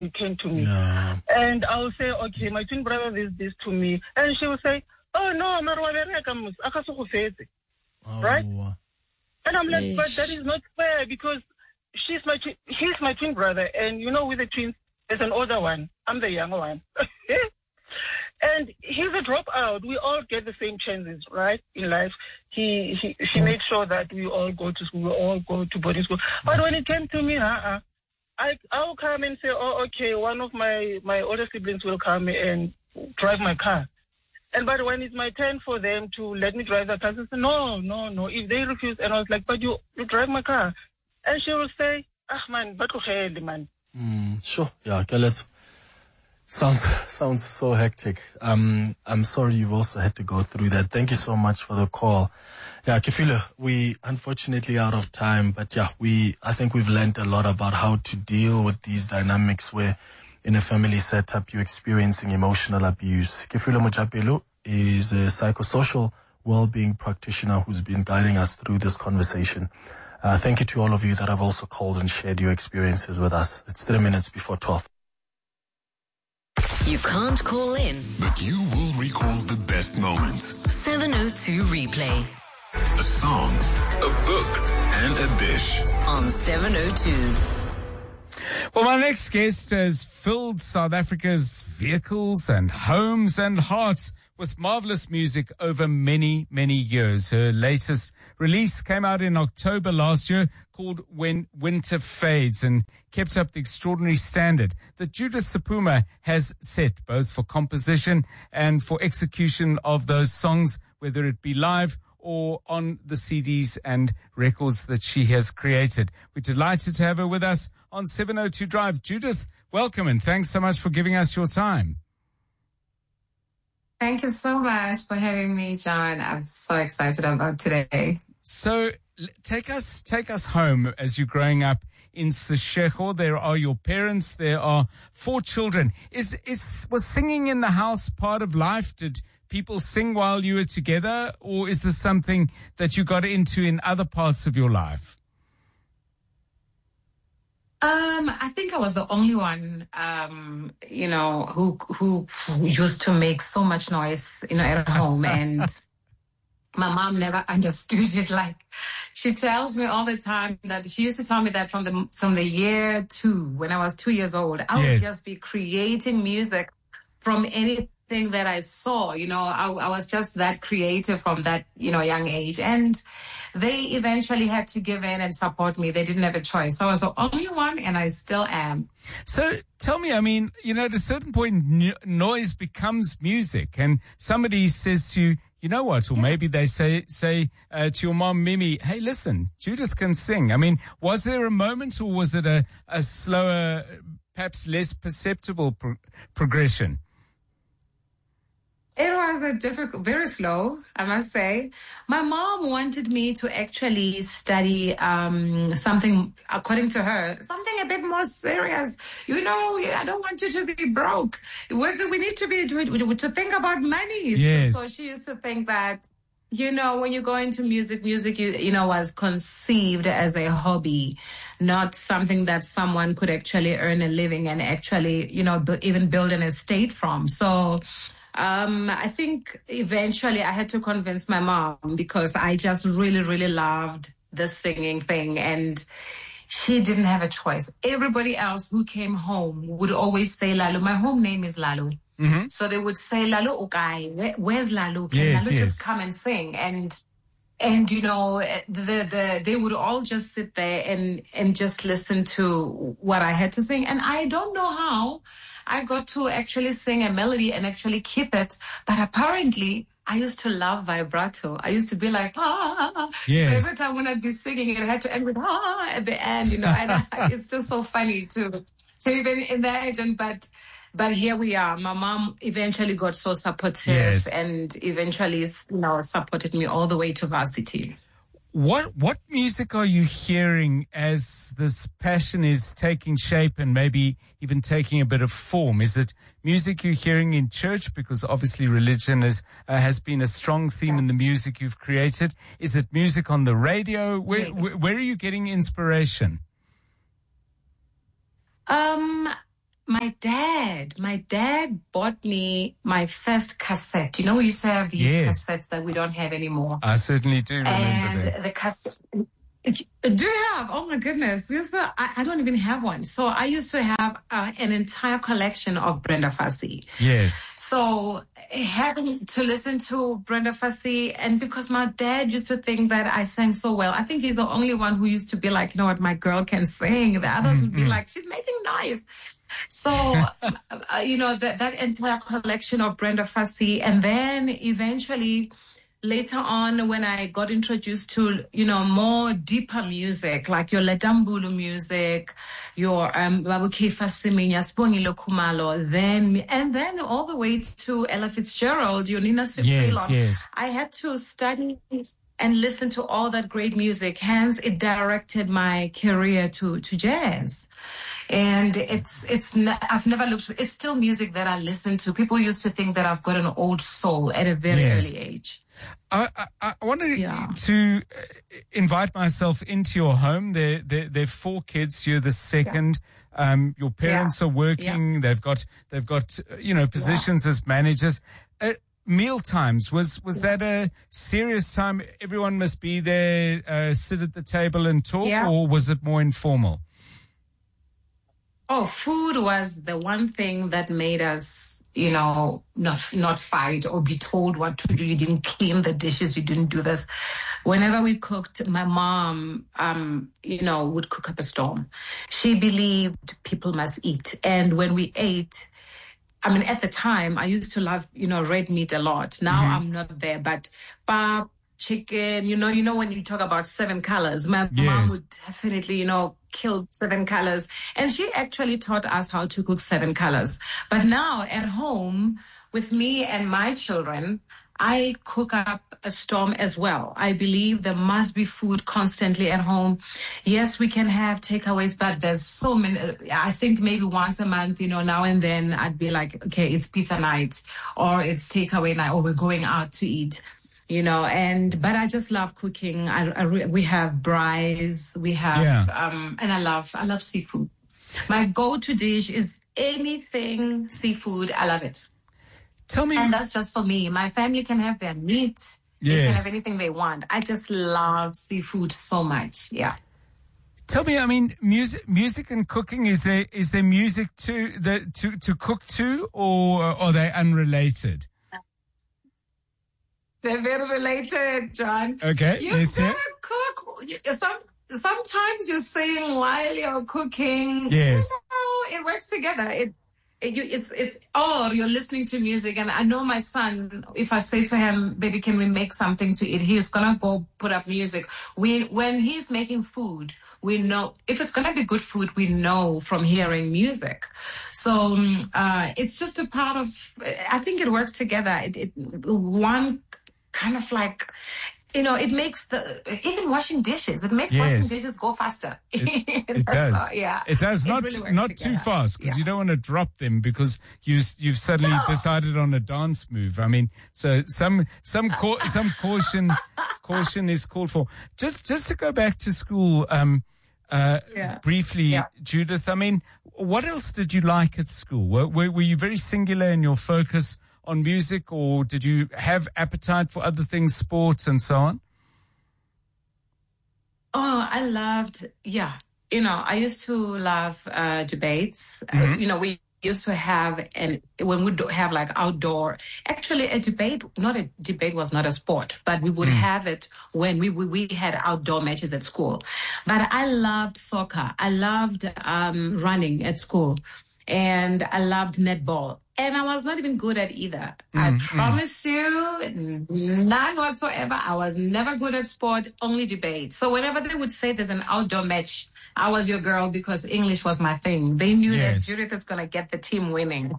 it came to me. Yeah. And I'll say, okay, my twin brother did this to me. And she will say, oh, no, right? And I'm like, but that is not fair because he's my twin brother. And, with the twins, there's an older one. I'm the younger one. And he's a dropout. We all get the same chances, right, in life. She made sure that we all go to school, we all go to boarding school. But when it came to me, I'll come and say, oh, okay, one of my older siblings will come and drive my car. But when it's my turn for them to let me drive the car, I say, no. If they refuse, and I was like, but you drive my car. And she will say, man, but man. Sure. Yeah, okay, let's... Sounds so hectic. I'm sorry you've also had to go through that. Thank you so much for the call. Yeah, Kefilo, we unfortunately out of time, but yeah, I think we've learned a lot about how to deal with these dynamics where in a family setup you're experiencing emotional abuse. Kefilo Mojapelo is a psychosocial well-being practitioner who's been guiding us through this conversation. Thank you to all of you that have also called and shared your experiences with us. It's 3 minutes before 12. You can't call in, but you will recall the best moments. 702 Replay. A song, a book, and a dish. On 702. Well, my next guest has filled South Africa's vehicles and homes and hearts with marvelous music over many, many years. Her latest release came out in October last year called When Winter Fades and kept up the extraordinary standard that Judith Sephuma has set, both for composition and for execution of those songs, whether it be live or on the CDs and records that she has created. We're delighted to have her with us on 702 Drive. Judith, welcome and thanks so much for giving us your time. Thank you so much for having me, John. I'm so excited about today. So take us home as you're growing up in Seshego. There are your parents. There are 4 children. Was singing in the house part of life? Did people sing while you were together, or is this something that you got into in other parts of your life? I think I was the only one, who used to make so much noise, at home. And my mom never understood it. Like, she tells me all the time that she used to tell me that from the year 2, when I was 2 years old, I would just be creating music from anything that I saw. I was just that creative from that, young age. And they eventually had to give in and support me. They didn't have a choice. So I was the only one, and I still am. So tell me, at a certain point, noise becomes music, and somebody says to you, you know what? Or maybe they say to your mom, Mimi, hey, listen, Judith can sing. Was there a moment, or was it a slower, perhaps less perceptible progression? It was very slow, I must say. My mom wanted me to actually study something, according to her, something a bit more serious. I don't want you to be broke. We need to think about money. Yes. So she used to think that, when you go into music, was conceived as a hobby, not something that someone could actually earn a living and actually, even build an estate from. So I think eventually I had to convince my mom, because I just really, really loved the singing thing, and she didn't have a choice. Everybody else who came home would always say Lalu. My home name is Lalu. Mm-hmm. So they would say, Lalu Ukai, where's Lalu? Can Lalu just come and sing? And they would all just sit there and just listen to what I had to sing. And I don't know how I got to actually sing a melody and actually keep it. But apparently, I used to love vibrato. I used to be like, Yes. So every time when I'd be singing, it had to end with at the end, and it's just so funny to even imagine. But here we are. My mom eventually got so supportive and eventually, supported me all the way to varsity. What music are you hearing as this passion is taking shape and maybe even taking a bit of form? Is it music you're hearing in church? Because obviously religion has been a strong theme in the music you've created. Is it music on the radio? Where are you getting inspiration? my dad bought me my first cassette. You know, we used to have these Yes. cassettes that we don't have anymore. I certainly do remember And that. the cassette. Do you have? Oh my goodness. I don't even have one. So I used to have an entire collection of Brenda Fassie. Yes. So having to listen to Brenda Fassie, and because my dad used to think that I sang so well, I think he's the only one who used to be like, you know what, my girl can sing. The others would be like, she's making noise. So, you know, that entire collection of Brenda Fassie. And then eventually, later on, when I got introduced to, you know, more deeper music, like your Ledambulu music, your Babukefa Siminya, Spongile Kumalo, then all the way to Ella Fitzgerald, your Nina Sifrilo. Yes. I had to study and listen to all that great music. Hence, it directed my career to jazz. And I've never looked, it's still music that I listen to. People used to think that I've got an old soul at a very early age. I wanted to invite myself into your home. There are 4 kids. You're the second. Your parents are working. They've got you know, positions as managers. Meal times, was that a serious time? Everyone must be there, sit at the table and talk, or was it more informal? Oh, food was the one thing that made us, you know, not fight or be told what to do. You didn't clean the dishes. You didn't do this. Whenever we cooked, my mom, you know, would cook up a storm. She believed people must eat. And when we ate, I mean, at the time, I used to love, you know, red meat a lot. Now I'm not there, but pap, chicken, you know, when you talk about 7 colors, my mom would definitely, you know, kill 7 colors. And she actually taught us how to cook 7 colors. But now at home with me and my children, I cook up a storm as well. I believe there must be food constantly at home. Yes, we can have takeaways, but there's so many. I think maybe once a month, you know, now and then I'd be like, okay, it's pizza night or it's takeaway night or we're going out to eat. You know, but I just love cooking. We have braais, we have, and I love seafood. My go-to dish is anything seafood. I love it. Tell me. And that's just for me. My family can have their meat. They can have anything they want. I just love seafood so much. Yeah. Tell me, I mean, music and cooking, is there music to cook to, or are they unrelated? They're very related, John. Okay. You gotta cook. Sometimes you sing while you're cooking. Yes. You know, it works together. Or you're listening to music. And I know my son, if I say to him, baby, can we make something to eat? He's gonna go put up music. When he's making food, we know if it's gonna be good food, we know from hearing music. So it's just a part of, I think it works together. One kind of like, you know, it makes even washing dishes, it makes washing dishes go faster. It does. It does. Not too fast, because you don't want to drop them because you've suddenly decided on a dance move. I mean, so some caution is called for. Just to go back to school, briefly, Judith, I mean, what else did you like at school? Were you very singular in your focus on music, or did you have appetite for other things, sports and so on? Oh, I loved, you know, I used to love debates. You know, we used to have, and when we have like outdoor, actually a debate was not a sport, but we would have it when we had outdoor matches at school. But I loved soccer. I loved running at school. And I loved netball. And I was not even good at either. I promise you, none whatsoever. I was never good at sport, only debate. So whenever they would say there's an outdoor match, I was your girl because English was my thing. They knew that Judith is going to get the team winning.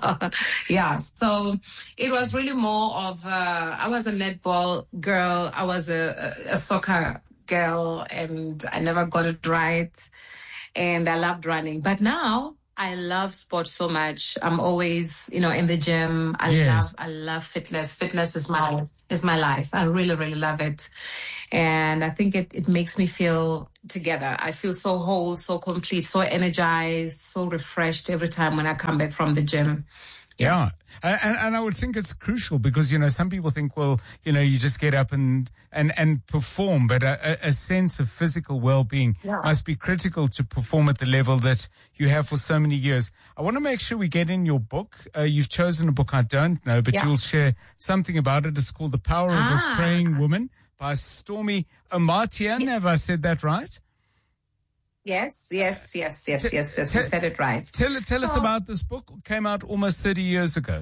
So it was really more of, I was a netball girl. I was a soccer girl, and I never got it right. And I loved running. But now, I love sports so much. I'm always, you know, in the gym. I love fitness. Fitness is my life. I really, really love it. And I think it makes me feel together. I feel so whole, so complete, so energized, so refreshed every time when I come back from the gym. Yeah. And I would think it's crucial because, you know, some people think, well, you know, you just get up and perform, but a sense of physical well-being must be critical to perform at the level that you have for so many years. I want to make sure we get in your book. You've chosen a book I don't know, but you'll share something about it. It's called The Power of a Praying Woman by Stormy Amartyan. Have I said that right? Yes. You said it right. Tell us about this book. It came out almost 30 years ago.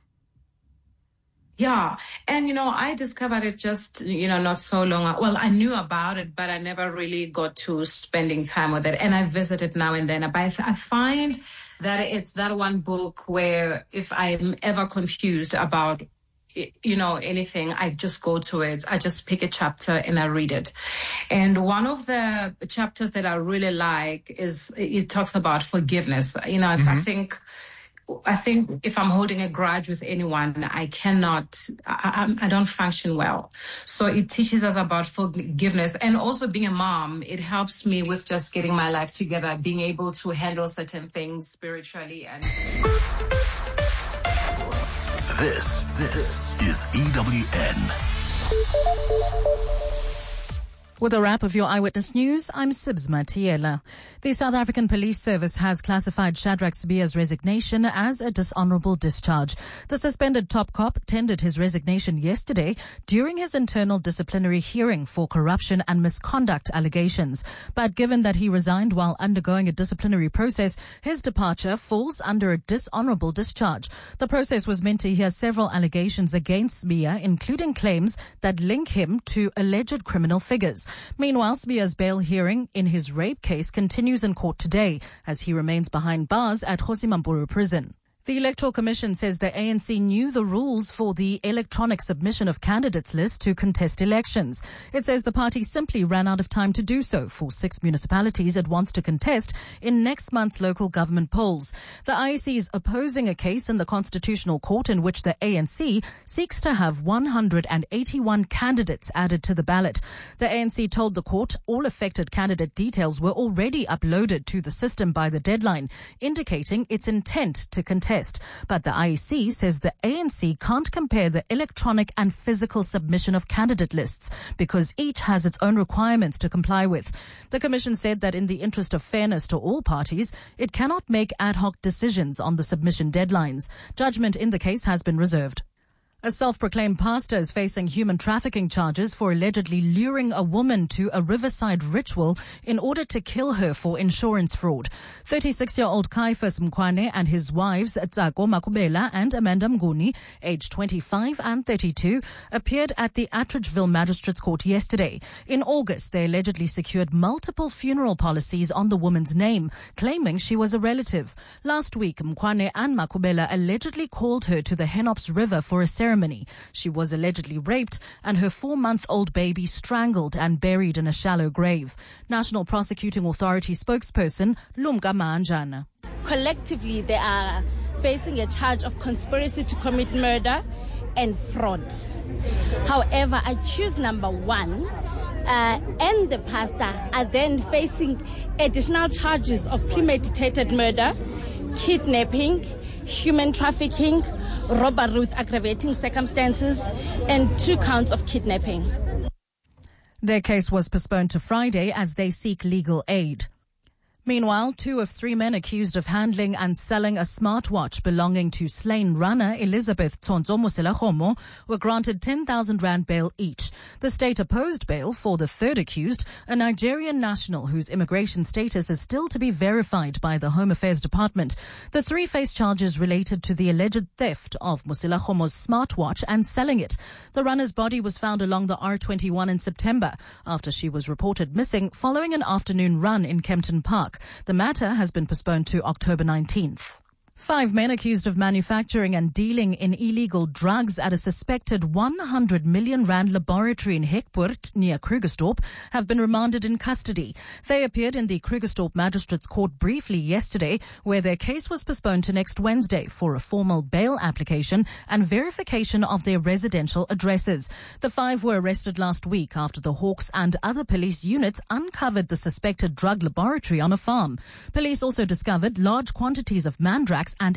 Yeah. And, you know, I discovered it just, you know, not so long. Well, I knew about it, but I never really got to spending time with it. And I visit it now and then. But I find that it's that one book where if I'm ever confused about, you know, anything, I just go to it. I just pick a chapter and I read it. And one of the chapters that I really like is it talks about forgiveness. You know, I think if I'm holding a grudge with anyone, I don't function well. So it teaches us about forgiveness and also being a mom. It helps me with just getting my life together, being able to handle certain things spiritually and. This is EWN. With a wrap of your Eyewitness News, I'm Sibs Matiela. The South African Police Service has classified Shadrack Sibiya's resignation as a dishonorable discharge. The suspended top cop tendered his resignation yesterday during his internal disciplinary hearing for corruption and misconduct allegations. But given that he resigned while undergoing a disciplinary process, his departure falls under a dishonorable discharge. The process was meant to hear several allegations against Sibiya, including claims that link him to alleged criminal figures. Meanwhile, Sibiya's bail hearing in his rape case continues in court today as he remains behind bars at Kgosi Prison. The Electoral Commission says the ANC knew the rules for the electronic submission of candidates list to contest elections. It says the party simply ran out of time to do so for 6 municipalities it wants to contest in next month's local government polls. The IEC is opposing a case in the Constitutional Court in which the ANC seeks to have 181 candidates added to the ballot. The ANC told the court all affected candidate details were already uploaded to the system by the deadline, indicating its intent to contest. But the IEC says the ANC can't compare the electronic and physical submission of candidate lists because each has its own requirements to comply with. The Commission said that in the interest of fairness to all parties, it cannot make ad hoc decisions on the submission deadlines. Judgment in the case has been reserved. A self-proclaimed pastor is facing human trafficking charges for allegedly luring a woman to a riverside ritual in order to kill her for insurance fraud. 36-year-old Caiphas Mkwane and his wives, Tsako Makubela and Amanda Mguni, aged 25 and 32, appeared at the Attridgeville Magistrates Court yesterday. In August, they allegedly secured multiple funeral policies on the woman's name, claiming she was a relative. Last week, Mkwane and Makubela allegedly called her to the Henops River for a ceremony. She was allegedly raped and her 4-month-old baby strangled and buried in a shallow grave. National Prosecuting Authority spokesperson Lumka Maanjana. Collectively, they are facing a charge of conspiracy to commit murder and fraud. However, accused number 1 and the pastor are then facing additional charges of premeditated murder, kidnapping, human trafficking, robbery with aggravating circumstances, and 2 counts of kidnapping. Their case was postponed to Friday as they seek legal aid. Meanwhile, 2 of 3 men accused of handling and selling a smartwatch belonging to slain runner Elizabeth Tsonzo Moselakgomo were granted 10,000 rand bail each. The state opposed bail for the third accused, a Nigerian national whose immigration status is still to be verified by the Home Affairs Department. The 3 face charges related to the alleged theft of Moselakgomo's smartwatch and selling it. The runner's body was found along the R21 in September after she was reported missing following an afternoon run in Kempton Park. The matter has been postponed to October 19th. 5 men accused of manufacturing and dealing in illegal drugs at a suspected 100 million rand laboratory in Hekpoort near Krugersdorp have been remanded in custody. They appeared in the Krugersdorp Magistrates Court briefly yesterday, where their case was postponed to next Wednesday for a formal bail application and verification of their residential addresses. The 5 were arrested last week after the Hawks and other police units uncovered the suspected drug laboratory on a farm. Police also discovered large quantities of mandrax and